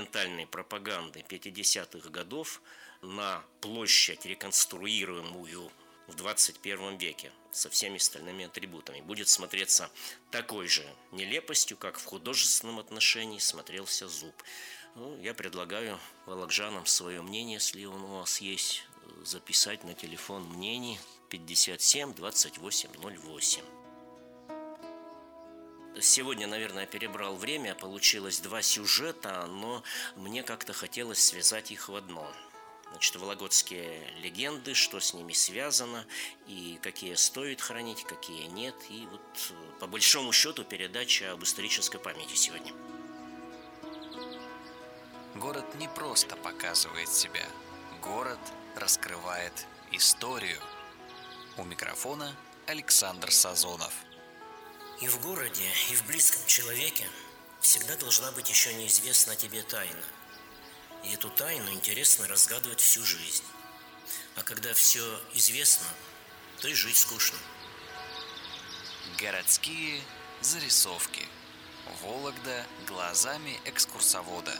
документальной пропаганды 50-х годов на площадь, реконструируемую в 21 веке со всеми остальными атрибутами, будет смотреться такой же нелепостью, как в художественном отношении смотрелся зуб. Я предлагаю волокжанам свое мнение, если он у вас есть, записать на телефон мнений 57 28 08. Сегодня, наверное, перебрал время, получилось 2 сюжета, но мне как-то хотелось связать их в одно. Значит, вологодские легенды, что с ними связано, и какие стоит хранить, какие нет. И вот, по большому счету, передача об исторической памяти сегодня. Город не просто показывает себя. Город раскрывает историю. У микрофона Александр Сазонов. И в городе, и в близком человеке всегда должна быть еще неизвестна тебе тайна. И эту тайну интересно разгадывать всю жизнь. А когда все известно, то и жить скучно. Городские зарисовки. Вологда глазами экскурсовода.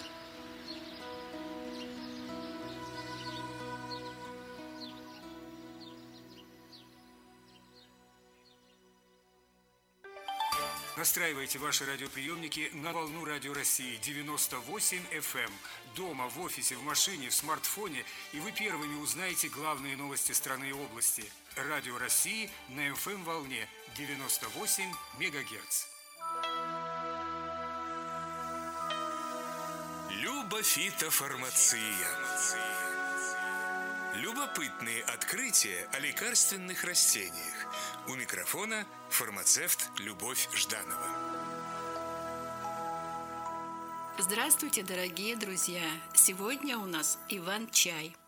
Настраивайте ваши радиоприемники на волну Радио России 98 FM. Дома, в офисе, в машине, в смартфоне, и вы первыми узнаете главные новости страны и области. Радио России на FM-волне 98 МГц. Любофитофармация. Любопытные открытия о лекарственных растениях. У микрофона фармацевт Любовь Жданова. Здравствуйте, дорогие друзья! Сегодня у нас Иван-чай.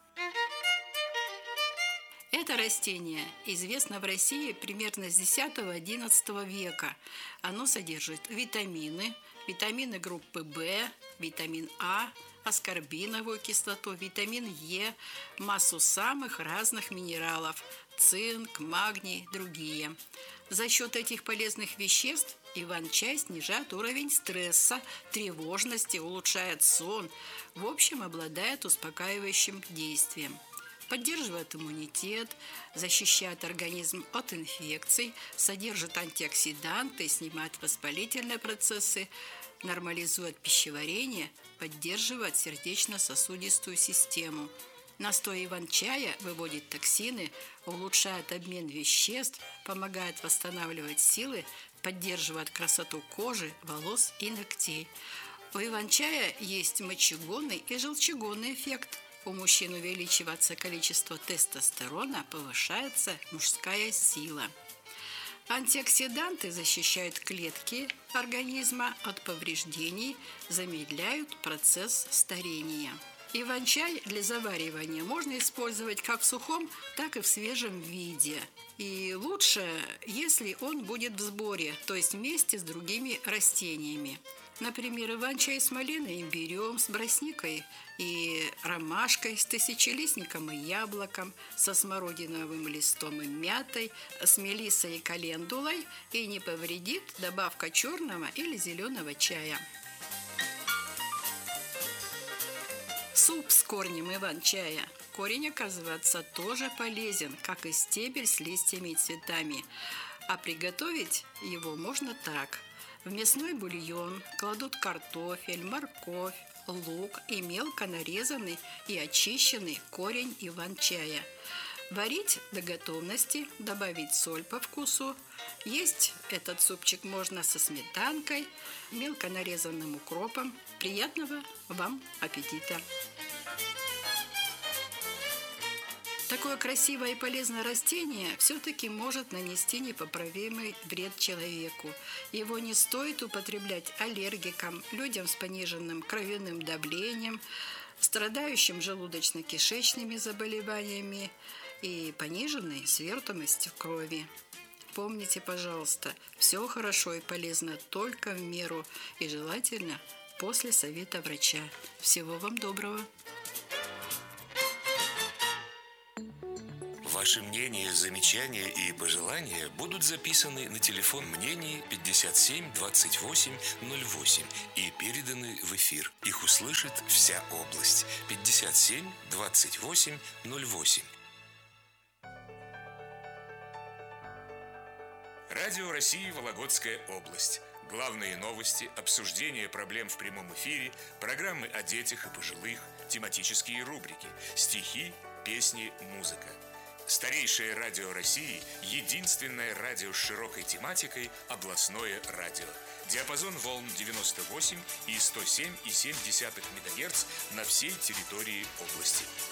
Это растение известно в России примерно с X-XI века. Оно содержит витамины группы В, витамин А, аскорбиновую кислоту, витамин Е, массу самых разных минералов – цинк, магний, другие. За счет этих полезных веществ Иван-чай снижает уровень стресса, тревожности, улучшает сон, в общем, обладает успокаивающим действием. Поддерживает иммунитет, защищает организм от инфекций, содержит антиоксиданты, снимает воспалительные процессы, нормализует пищеварение, поддерживает сердечно-сосудистую систему. Настой иван-чая выводит токсины, улучшает обмен веществ, помогает восстанавливать силы, поддерживает красоту кожи, волос и ногтей. У иван-чая есть мочегонный и желчегонный эффект. У мужчин увеличивается количество тестостерона, повышается мужская сила. Антиоксиданты защищают клетки организма от повреждений, замедляют процесс старения. Иван-чай для заваривания можно использовать как в сухом, так и в свежем виде. И лучше, если он будет в сборе, то есть вместе с другими растениями. Например, иван-чай с малиной, имбирем, с брусникой и ромашкой, с тысячелистником и яблоком, со смородиновым листом и мятой, с мелиссой и календулой, и не повредит добавка черного или зеленого чая. Суп с корнем иван-чая. Корень, оказывается, тоже полезен, как и стебель с листьями и цветами. А приготовить его можно так. В мясной бульон кладут картофель, морковь, лук и мелко нарезанный и очищенный корень иван-чая. Варить до готовности, добавить соль по вкусу. Есть этот супчик можно со сметанкой, мелко нарезанным укропом. Приятного вам аппетита! Такое красивое и полезное растение все-таки может нанести непоправимый вред человеку. Его не стоит употреблять аллергикам, людям с пониженным кровяным давлением, страдающим желудочно-кишечными заболеваниями и пониженной свертываемостью крови. Помните, пожалуйста, все хорошо и полезно только в меру и желательно после совета врача. Всего вам доброго! Ваши мнения, замечания и пожелания будут записаны на телефон мнений 57 28 08 и переданы в эфир. Их услышит вся область. 57 28 08. Радио России, Вологодская область. Главные новости, обсуждение проблем в прямом эфире, программы о детях и пожилых, тематические рубрики, стихи, песни, музыка. Старейшее радио России – единственное радио с широкой тематикой – областное радио. Диапазон волн 98 и 107,7 МГц на всей территории области.